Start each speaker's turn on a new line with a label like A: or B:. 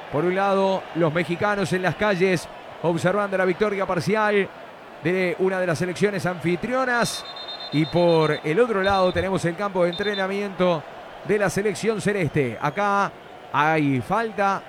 A: Por un lado, los mexicanos en las calles observando la victoria parcial de una de las selecciones anfitrionas. Y por el otro lado tenemos el campo de entrenamiento de la selección celeste. Acá hay falta